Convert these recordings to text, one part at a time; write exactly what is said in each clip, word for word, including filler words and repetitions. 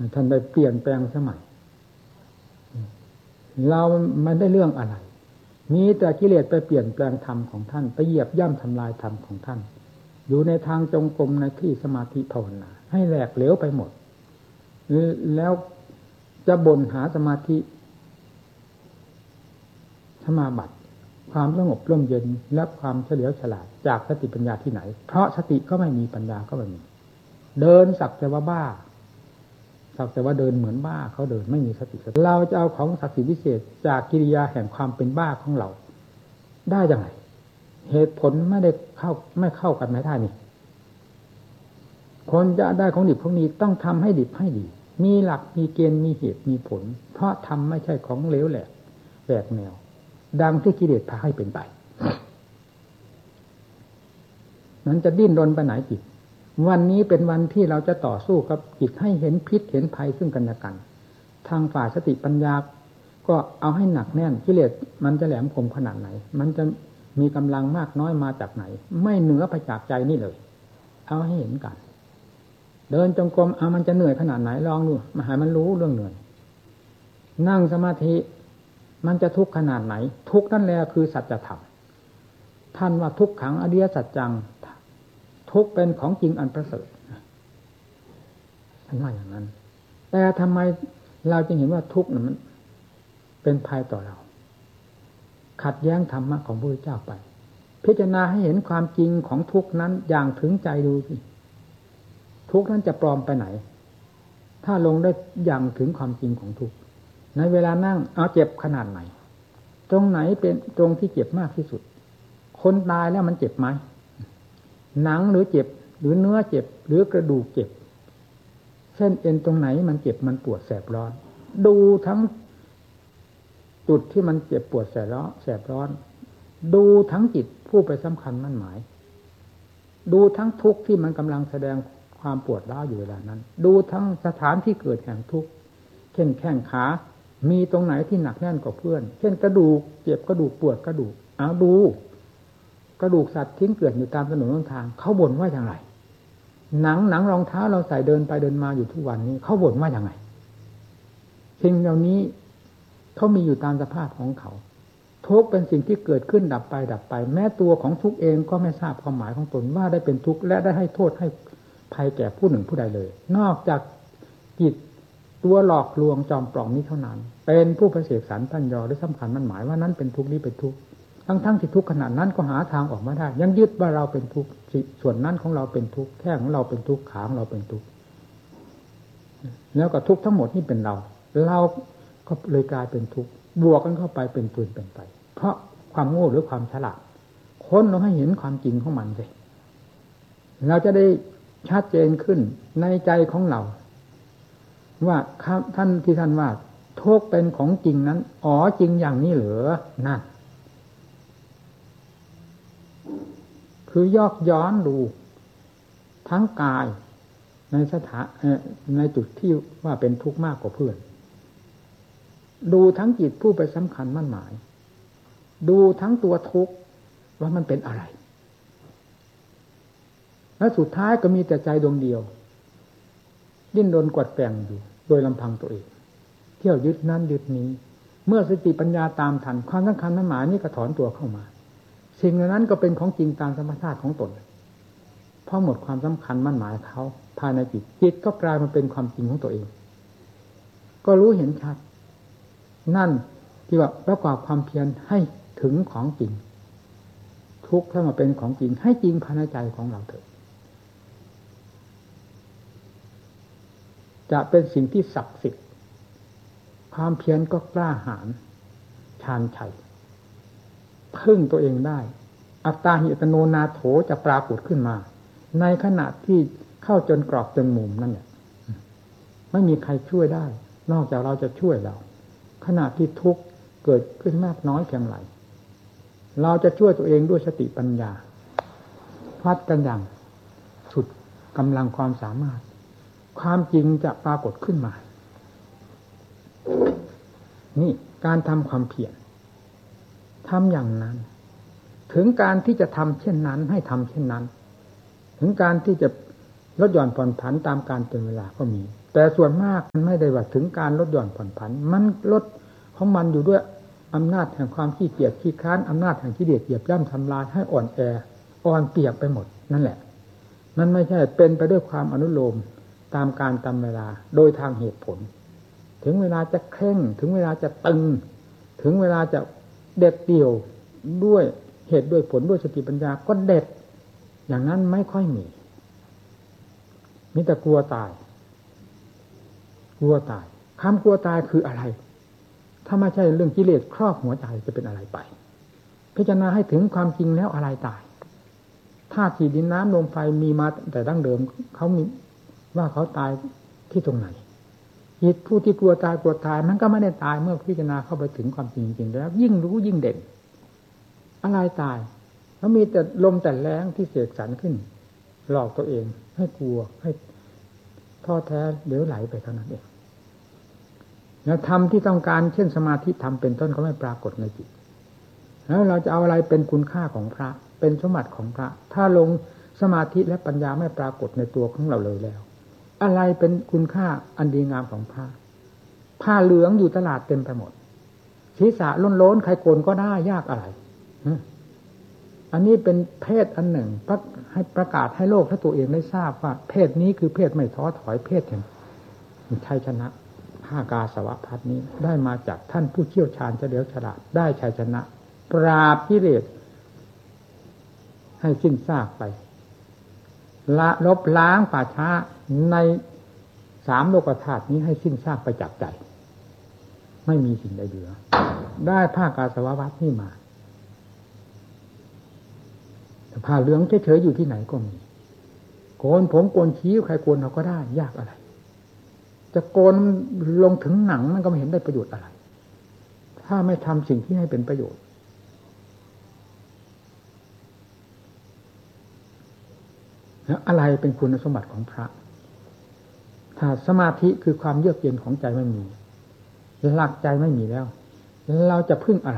ท่านได้เปลี่ยนแปลงสมัยเรามันได้เรื่องอะไรมีแต่กิเลสไปเปลี่ยนแปลงธรรมของท่านไปเหยียบย่ำทำลายธรรมของท่านอยู่ในทางจงกรมในที่สมาธิภาวนาให้แหลกเหลวไปหมดแล้วจะบ่นหาสมาธิสมาบัติความสงบร่มเย็นและความเฉลียวฉลาดจากสติปัญญาที่ไหนเพราะสติก็ไม่มีปัญญาก็ไม่มีเดินสักแต่ว่าบ้าสักแต่ว่าเดินเหมือนบ้าเขาเดินไม่มีสติเราจะเอาของศักดิ์สิทธิ์วิเศษจากกิริยาแห่งความเป็นบ้าของเราได้ยังไงเหตุผลไม่ได้เข้าไม่เข้ากันไม่ได้นี่คนจะได้ของดิบของนี้ต้องทำให้ดิบให้ดีมีหลักมีเกณฑ์มีเหตุมีผลเพราะทำไม่ใช่ของเลวแหลกแหวกแนวดังที่กิเลสพาให้เป็นไปนั้นจะดิ้นรนไปไหนจิตวันนี้เป็นวันที่เราจะต่อสู้กับจิตให้เห็นพิษเห็นภัยซึ่งกันและกันทางฝ่ายสติปัญญาก็เอาให้หนักแน่นกิเลสมันจะแหลมคมขนาดไหนมันจะมีกำลังมากน้อยมาจากไหนไม่เหนือไปจากใจนี่เลยเอาให้เห็นกันเดินจงกรมเอามันจะเหนื่อยขนาดไหนลองดูมาหามันรู้เรื่องเหนื่อยนั่งสมาธิมันจะทุกข์ขนาดไหนทุกข์นั่นแหละคือสัจธรรมท่านว่าทุกขังอริยสัจจังทุกข์เป็นของจริงอันประเสริฐท่านว่าอย่างนั้นแต่ทำไมเราจึงเห็นว่าทุกข์นั้นมันเป็นภัยต่อเราขัดแย้งธรรมะของพระพุทธเจ้าไปพิจารณาให้เห็นความจริงของทุกข์นั้นอย่างถึงใจดูสิทุกข์นั้นจะปลอมไปไหนถ้าลงได้อย่างถึงความจริงของทุกข์ในเวลานั่งเอาเจ็บขนาดไหนตรงไหนเป็นตรงที่เจ็บมากที่สุดคนตายแล้วมันเจ็บไหมหนังหรือเจ็บหรือเนื้อเจ็บหรือกระดูกเจ็บเส้นเอ็นตรงไหนมันเจ็บมันปวดแสบร้อนดูทั้งจุดที่มันเจ็บปวดแสบร้อนแสบร้อนดูทั้งจิตผู้ไปสำคัญมั่นหมายดูทั้งทุกข์ที่มันกำลังแสดงความปวดร้าวอยู่เวลานั้นดูทั้งสถานที่เกิดแห่งทุกข์เช่นแข้งขามีตรงไหนที่หนักแน่นกว่าเพื่อนเช่นกระดูกเจ็บกระดูกปวดกระดูกเอาดูกระดูกสัตว์ทิ้งเกลื่อนอยู่ตามถนนหนทางเขาบ่นว่าอย่างไรหนังหนังรองเท้าเราใส่เดินไปเดินมาอยู่ทุกวันนี้เขาบ่นว่าอย่างไรสิ่งเหล่านี้เขามีอยู่ตามสภาพของเขาทุกข์เป็นสิ่งที่เกิดขึ้นดับไปดับไปแม้ตัวของทุกข์เองก็ไม่ทราบความหมายของตนว่าได้เป็นทุกข์และได้ให้โทษให้ภัยแก่ผู้หนึ่งผู้ใดเลยนอกจากจิตตัวหลอกลวงจอมปลอมนี้เท่านั้นเป็นผู้ประเสริฐสรรพันยอและสำคัญมันหมายว่านั้นเป็นทุกข์นี้เป็นทุกข์ทั้งๆที่ทุกข์ขนาดนั้นก็หาทางออกมาได้ยังยึดว่าเราเป็นทุกข์ส่วนนั้นของเราเป็นทุกข์แข้งของเราเป็นทุกข์ขาของเราเป็นทุกข์แล้วก็ทุกข์ทั้งหมดนี่เป็นเราเราก็เลยกลายเป็นทุกข์บวกกันเข้าไปเป็นปืนเป็นไปเพราะความโง่หรือความฉลาดค้นเราให้เห็นความจริงของมันสิเราจะได้ชัดเจนขึ้นในใจของเราว่าท่านที่ท่านว่าทุกข์เป็นของจริงนั้นอ๋อจริงอย่างนี้เหรอนั่นคือยอกย้อนดูทั้งกายในสถานในจุดที่ว่าเป็นทุกข์มากกว่าเพื่อนดูทั้งจิตผู้ไปสำคัญมั่นหมายดูทั้งตัวทุกข์ว่ามันเป็นอะไรและสุดท้ายก็มีแต่ใจดวงเดียวดิ้นรนกวัดแกว่งอยู่โดยลำพังตัวเองเที่ยวยึดนั้นยึดนี้เมื่อสติปัญญาตามทันความสำคัญมั่นหมายนี่ก็ถอนตัวเข้ามาสิ่งเหล่านั้นก็เป็นของจริงตามธรรมชาติของตนพอหมดความสำคัญมั่นหมายเขาภายในจิตจิตก็กลายมาเป็นความจริงของตัวเองก็รู้เห็นชัดนั่นที่ว่าประกอบความเพียรให้ถึงของจริงทุกข์ถ้ามาเป็นของจริงให้จริงภายในใจของเราเถิดจะเป็นสิ่งที่ศักดิ์สิทธิ์ความเพียรก็กล้าหาญชาญชัยพึ่งตัวเองได้อัตตาหิอัตโนนาโถจะปรากฏขึ้นมาในขณะที่เข้าจนกรอบจนมุมนั่นเนี่ยไม่มีใครช่วยได้นอกจากเราจะช่วยเราขณะที่ทุกข์เกิดขึ้นมากน้อยเพียงไรเราจะช่วยตัวเองด้วยสติปัญญาวัดกันอย่างสุดกำลังความสามารถความจริงจะปรากฏขึ้นมานี่การทำความเพียรทำอย่างนั้นถึงการที่จะทำเช่นนั้นให้ทำเช่นนั้นถึงการที่จะลดหย่อนผ่อนผันตามการเป็นเวลาก็มีแต่ส่วนมากมันไม่ได้ว่าถึงการลดหย่อนผ่อนผันมันลดของมันอยู่ด้วยอำนาจแห่งความขี้เกียจขี้ค้านอำนาจแห่งกิเลสเหยียบย่ำทำลายให้อ่อนแออ่อนเปียกไปหมดนั่นแหละมันไม่ใช่เป็นไปด้วยความอนุโลมตามการตามเวลาโดยทางเหตุผลถึงเวลาจะเคร่งถึงเวลาจะตึงถึงเวลาจะเด็ดเดี่ยวด้วยเหตุด้วยผลด้วยสติปัญญาก็เด็ดอย่างนั้นไม่ค่อยมีมีแต่กลัวตายกลัวตายคำกลัวตายคืออะไรถ้าไม่ใช่เรื่องกิเลสครอบหัวใจจะเป็นอะไรไปพิจารณาให้ถึงความจริงแล้วอะไรตายธาตุสี่ดินน้ำลมไฟมีมาแต่ดั้งเดิมเขามีว่าเขาตายที่ตรงไหนจิตผู้ที่กลัวตายกลัวตายมันก็ไม่ได้ตายเมื่อพิจารณาเข้าไปถึงความจริงจริงแล้วยิ่งรู้ยิ่งเด่นอะไรตายแล้วมีแต่ลมแต่แรงที่เสกสรรขึ้นหลอกตัวเองให้กลัวให้ท้อแท้เหลวไหลไปเท่านั้นเองแล้วธรรมที่ต้องการเช่นสมาธิธรรมเป็นต้นก็ไม่ปรากฏในจิตแล้วเราจะเอาอะไรเป็นคุณค่าของพระเป็นสมบัติของพระถ้าลงสมาธิและปัญญาไม่ปรากฏในตัวของเราเลยแล้วอะไรเป็นคุณค่าอันดีงามของพระผ้าเหลืองอยู่ตลาดเต็มไปหมดศีรษะล้นๆใครโกนก็ได้ยากอะไรอันนี้เป็นเพศอันหนึ่งให้ประกาศให้โลกและตัวเองได้ทราบว่าเพศนี้คือเพศไม่ท้อถอยเพศแห่งชัยชนะภากาสวพัฒนี้ได้มาจากท่านผู้เชี่ยวชาญเฉลียวฉลาดได้ชัยชนะปราบกิเลสให้สิ้นซากไปละลบล้างป่าช้าในสามโลกธาตุนี้ให้สิ้นซากไปจากใจไม่มีสิ่งใดเหลือได้ภากาสวพัฒนี้มาแต่ผ้าเหลืองเฉยๆอยู่ที่ไหนก็มีโกนผมโกนคิ้วใครโกนเราก็ได้ยากอะไรจะโกนลงถึงหนังมันก็ไม่เห็นได้ประโยชน์อะไรถ้าไม่ทำสิ่งที่ให้เป็นประโยชน์แล้วอะไรเป็นคุณสมบัติของพระถ้าสมาธิคือความเยือกเย็นของใจไม่มีหลักใจไม่มีแล้วเราจะพึ่งอะไร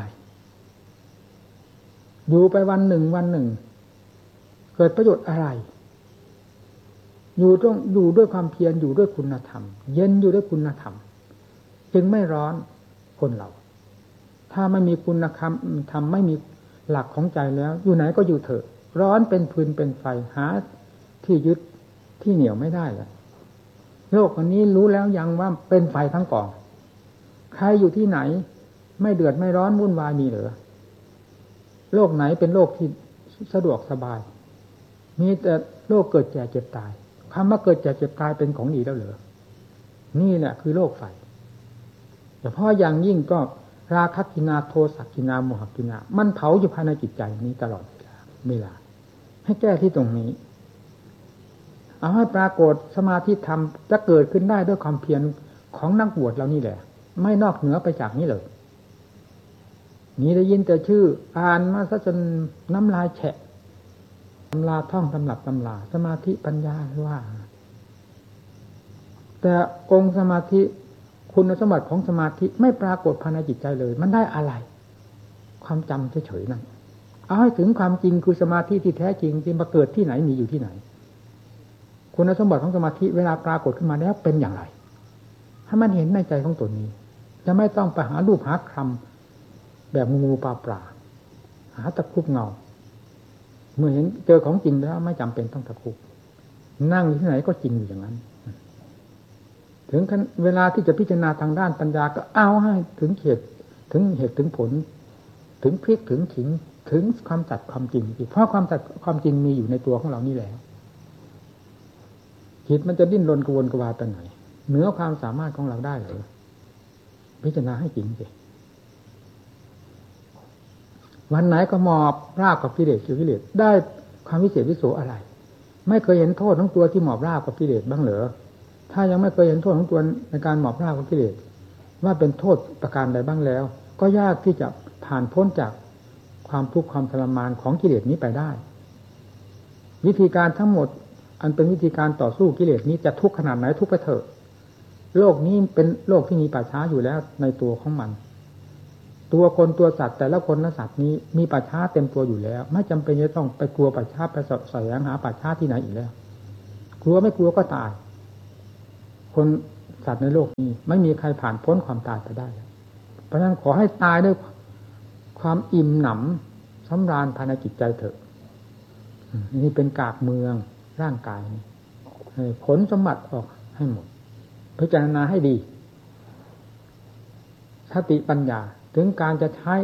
อยู่ไปวันหนึ่งวันหนึ่งเกิดประโยชน์อะไรอยู่ต้องอยู่ด้วยความเพียรอยู่ด้วยคุณธรรมเย็นอยู่ด้วยคุณธรรมจึงไม่ร้อนคนเราถ้าไม่มีคุณธรรมทำไม่มีหลักของใจแล้วอยู่ไหนก็อยู่เถอะร้อนเป็นฟืนเป็นไฟหาที่ยึดที่เหนี่ยวไม่ได้แล้วโลกอันนี้รู้แล้วยังว่าเป็นไฟทั้งกองใครอยู่ที่ไหนไม่เดือดไม่ร้อนวุ่นวายมีเหรอโลกไหนเป็นโลกที่สะดวกสบายมีแต่โลกเกิดแก่เจ็บตายคำว่าเกิดแก่เจ็บตายเป็นของดีแล้วเหรอนี่แหละคือโลกไฟแต่เพราะอย่างยิ่งก็ราคะกินาโทสะกินาโมหกินามันเผาอยู่ภายในจิตใจนี้ตลอดเวลาให้แก้ที่ตรงนี้เอาให้ปรากฏสมาธิธรรมจะเกิดขึ้นได้ด้วยความเพียรของนักบวชเรานี่แหละไม่นอกเหนือไปจากนี้เลยนี่ได้ยินแต่ชื่ออ่านมาซะจนน้ำลายแฉะตำราท่องตำรับตำราสมาธิปัญญาว่าแต่องค์สมาธิคุณสมบัติของสมาธิไม่ปรากฏภายในจิตใจเลยมันได้อะไรความจำเฉยๆนั่นเอาให้ถึงความจริงคือสมาธิที่แท้จริงที่มาเกิดที่ไหนมีอยู่ที่ไหนคุณสมบัติของสมาธิเวลาปรากฏขึ้นมาแล้วเป็นอย่างไรให้มันเห็นในใจของตัวนี้จะไม่ต้องไปหารูปหาคำแบบงูปลาปลาหาตะคุบเงาเมื่อเห็นเจอของจริงแล้วไม่จำเป็นต้องตะคุบนั่งที่ไหนก็จริงอยู่อย่างนั้นถึงเวลาที่จะพิจารณาทางด้านปัญญาก็เอาให้ถึงเหตุถึงเหตุถึงผลถึงพลิกถึงขิงถึงความจัดความจริงเพราะความจัดความจริงมีอยู่ในตัวของเรานี่แหละจิตมันจะดิ้นรนกระวนกระวายไปไหนเหนือความสามารถของเราได้หรือพิจารณาให้จริงสิวันไหนก็หมอบราบกับกิเลสกิเลสได้ความวิเศษวิโสอะไรไม่เคยเห็นโทษของตัวที่หมอบราบกับกิเลสบ้างเหรอถ้ายังไม่เคยเห็นโทษของตัวในการหมอบราบกับกิเลสว่าเป็นโทษประการใดบ้างแล้วก็ยากที่จะผ่านพ้นจากความทุกข์ความทรมานของกิเลสนี้ไปได้วิธีการทั้งหมดอันเป็นวิธีการต่อสู้กิเลสนี้จะทุกข์ขนาดไหนทุกข์ไปเถอะโลกนี้เป็นโลกที่มีป่าช้าอยู่แล้วในตัวของมันตัวคนตัวสัตว์แต่ละคนละสัตว์นี้มีป่าช้าเต็มตัวอยู่แล้วไม่จำเป็นจะต้องไปกลัวป่าช้าไปสอบแสวงหาป่าช้าที่ไหนอีกแล้วกลัวไม่กลัวก็ตายคนสัตว์ในโลกนี้ไม่มีใครผ่านพ้นความตายไปได้เพราะฉะนั้นขอให้ตายด้วยความอิ่มหนำสำราญภายในจิตใจเถอะนี่เป็นกากเมืองร่างกายขนสมบัติออกให้หมดพิจารณาให้ดีสติปัญญาถึงการจะใช้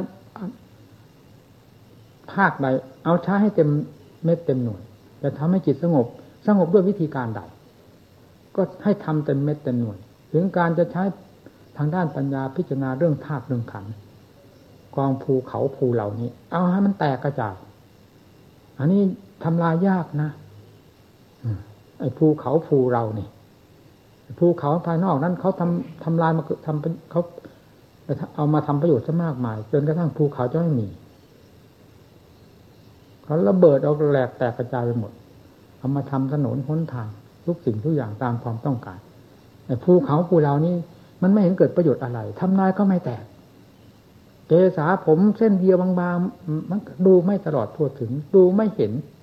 ภาคใดเอาใช้ให้เต็มเม็ดเต็มหน่วยจะทำให้จิตสงบสงบด้วยวิธีการใดก็ให้ทำเต็มเม็ดเต็มหน่วยถึงการจะใช้ทางด้านปัญญาพิจารณาเรื่องธาตุเรื่องขันธ์กองภูเขาภูเหล่านี้เอาให้มันแตกกระจายอันนี้ทำลายยากนะไอ้ภูเขาภูเรานี่ภูเขาภายนอกนั้นเขาทำทำลายมาทำเขาเอามาทำประโยชน์ซะมากมายจนกระทั่งภูเขาจะไม่มีเขาระเบิดเอาแหลกแตกกระจายไปหมดเอามาทำถนนหนทางทุกสิ่งทุกอย่างตามความต้องการไอ้ภูเขาภูเรานี่มันไม่เห็นเกิดประโยชน์อะไรทำลายก็ไม่แตกเกษาผมเส้นเดียวบางๆมันดูไม่ตลอดทั่วถึงดูไม่เห็น